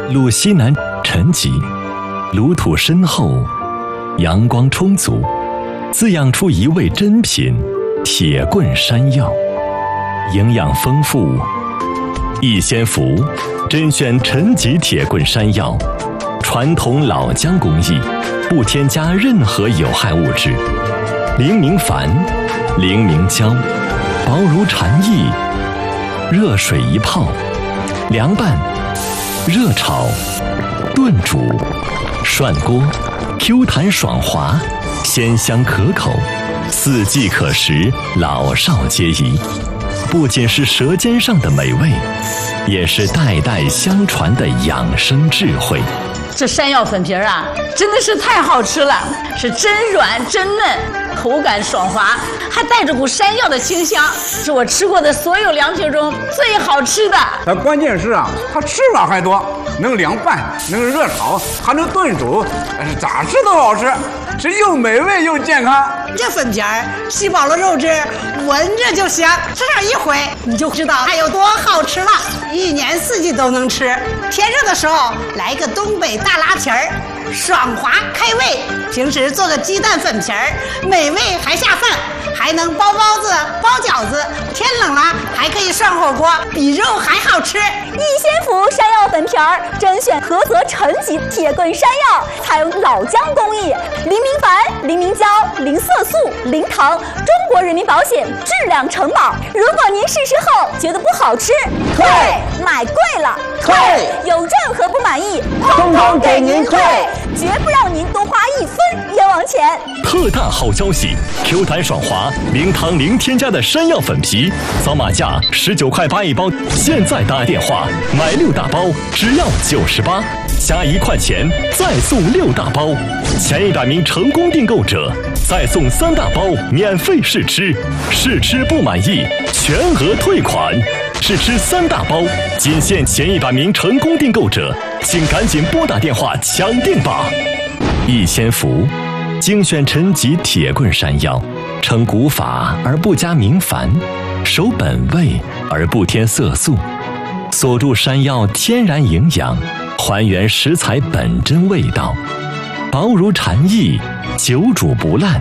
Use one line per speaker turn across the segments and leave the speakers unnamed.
路西南沉积，炉土深厚，阳光充足，滋养出一味珍品——铁棍山药，营养丰富。逸仙福甄选陈级铁棍山药，传统老姜工艺，不添加任何有害物质，零明矾、零明胶，薄如蝉翼，热水一泡，凉拌、热炒、炖煮、涮锅，Q 弹爽滑，鲜香可口，四季可食，老少皆宜。不仅是舌尖上的美味，也是代代相传的养生智慧。
这山药粉皮啊，真的是太好吃了，是真软真嫩，口感爽滑，还带着股山药的清香，是我吃过的所有凉皮中最好吃的。
它关键是啊，它吃法还多，能凉拌，能热炒，还能炖煮，咋吃都好吃，是又美味又健康。
这粉皮儿吸饱了肉汁，闻着就香，吃上一回你就知道它有多好吃了。一年四季都能吃，天热的时候来个东北大拉皮儿，爽滑开胃。平时做个鸡蛋粉皮儿，美味还下饭，还能包包子、包饺子。天冷了还可以涮火锅，比肉还好吃。
逸仙福山药粉皮儿甄选菏泽陈级铁棍山药，采用老姜工艺，零明矾、零明胶、零色素、零糖，中国人民保险质量承保。如果您试吃后觉得不好吃，退；买贵了，退；有任何不满意，通通给您退，绝不让您多花一分冤枉钱。
特大好消息！Q 弹爽滑、零糖零添加的山药粉皮，扫码价19块8一包，现在打电话买6大包只要98，加1块钱再送6大包，前100名成功订购者再送3大包免费试吃，试吃不满意全额退款。试吃3大包，仅限前100名成功订购者，请赶紧拨打电话抢订吧！逸仙福精选陈级铁棍山药，称古法而不加明矾，守本味而不添色素，锁住山药天然营养，还原食材本真味道，薄如蝉翼，久煮不烂，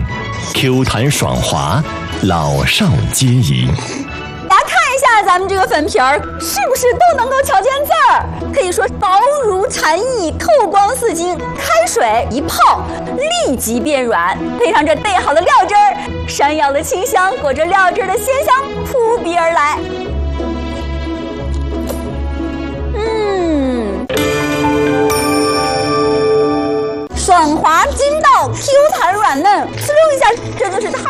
Q 弹爽滑，老少皆宜。
咱们这个粉皮儿是不是都能够瞧见字儿？可以说薄如蝉翼，透光似金，开水一泡立即变软，配上这备好的料汁儿，山药的清香裹着料汁的鲜香扑鼻而来。爽滑筋道，Q 弹软嫩，滋溜一下，这就是太